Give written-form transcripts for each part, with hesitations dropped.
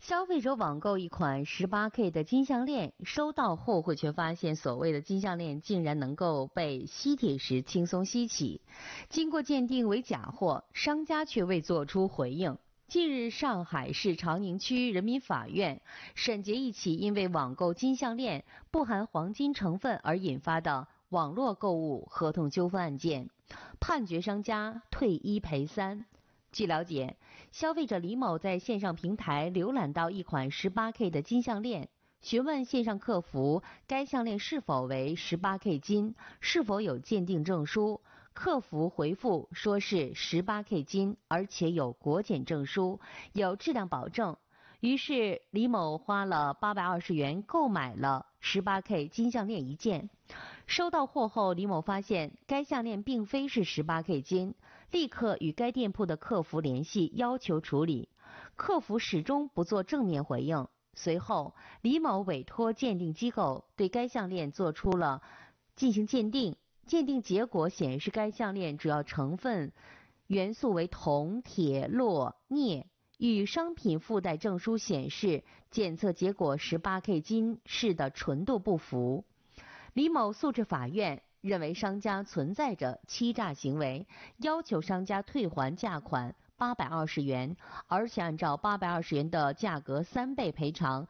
消费者网购一款 18K 的金项链，收到后会却发现所谓的金项链竟然能够被吸铁石轻松吸起，经过鉴定为假货，商家却未做出回应。近日，上海市长宁区人民法院审结一起因为网购金项链不含黄金成分而引发的网络购物合同纠纷案件，判决商家退1赔3。据了解，消费者李某在线上平台浏览到一款 18K 的金项链，询问线上客服该项链是否为 18K 金，是否有鉴定证书。客服回复说是 18K 金，而且有国检证书，有质量保证。于是李某花了820元购买了 18K 金项链一件。收到货后，李某发现该项链并非是 18K 金，立刻与该店铺的客服联系，要求处理。客服始终不做正面回应。随后，李某委托鉴定机构对该项链进行鉴定，鉴定结果显示该项链主要成分元素为铜、铁、铬、镍，与商品附带证书显示检测结果 18K 金饰的纯度不符。李某诉至法院，认为商家存在着欺诈行为，要求商家退还价款820元，而且按照820元的价格3倍赔偿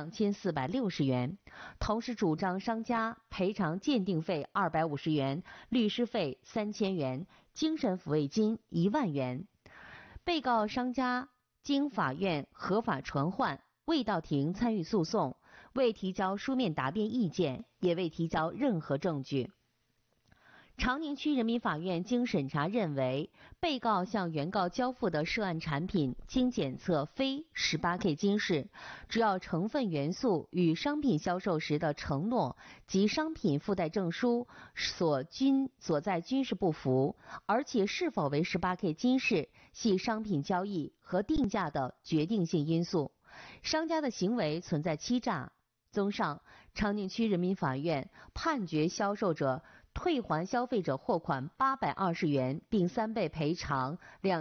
2460元，同时主张商家赔偿鉴定费250元、律师费3000元、精神抚慰金1万元。被告商家经法院合法传唤，未到庭参与诉讼，未提交书面答辩意见，也未提交任何证据。长宁区人民法院经审查认为，被告向原告交付的涉案产品经检测非 18K 金饰，主要成分元素与商品销售时的承诺及商品附带证书所在均是不符，而且是否为 18K 金饰系商品交易和定价的决定性因素，商家的行为存在欺诈。综上，长宁区人民法院判决销售者退还消费者货款820元，并3倍赔偿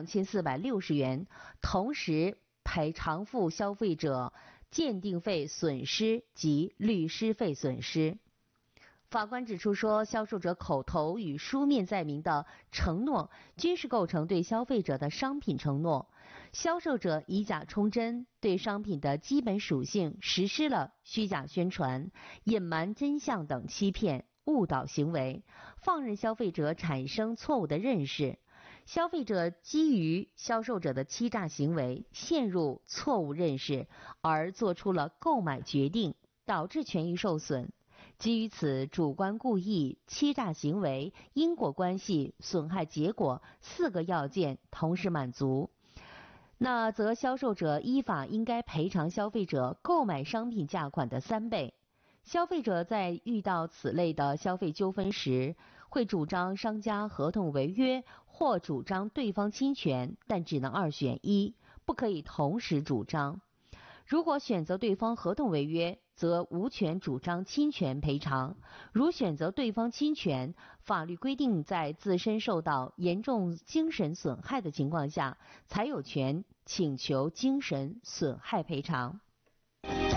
2460元，同时偿付消费者鉴定费损失及律师费损失。法官指出说，销售者口头与书面载明的承诺均是构成对消费者的商品承诺，销售者以假充真，对商品的基本属性实施了虚假宣传、隐瞒真相等欺骗、误导行为，放任消费者产生错误的认识，消费者基于销售者的欺诈行为陷入错误认识而做出了购买决定，导致权益受损。基于此主观故意、欺诈行为、因果关系、损害结果4个要件同时满足，那则销售者依法应该赔偿消费者购买商品价款的3倍。消费者在遇到此类的消费纠纷时，会主张商家合同违约或主张对方侵权，但只能2选1，不可以同时主张。如果选择对方合同违约，则无权主张侵权赔偿；如选择对方侵权，法律规定在自身受到严重精神损害的情况下，才有权请求精神损害赔偿。